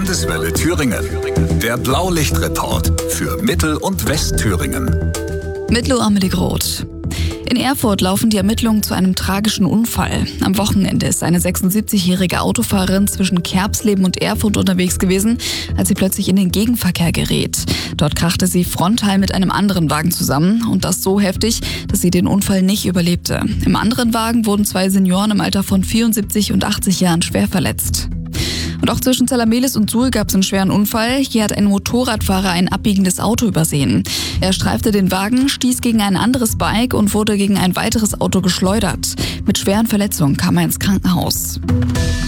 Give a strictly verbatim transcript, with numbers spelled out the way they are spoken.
Landeswelle Thüringen. Der Blaulichtreport für Mittel- und Westthüringen. Mit Lo Amelie Groth. In Erfurt laufen die Ermittlungen zu einem tragischen Unfall. Am Wochenende ist eine sechsundsiebzigjährige Autofahrerin zwischen Kerbsleben und Erfurt unterwegs gewesen, als sie plötzlich in den Gegenverkehr gerät. Dort krachte sie frontal mit einem anderen Wagen zusammen und das so heftig, dass sie den Unfall nicht überlebte. Im anderen Wagen wurden zwei Senioren im Alter von vierundsiebzig und achtzig Jahren schwer verletzt. Und auch zwischen Zella-Mehlis und Suhl gab es einen schweren Unfall. Hier hat ein Motorradfahrer ein abbiegendes Auto übersehen. Er streifte den Wagen, stieß gegen ein anderes Bike und wurde gegen ein weiteres Auto geschleudert. Mit schweren Verletzungen kam er ins Krankenhaus.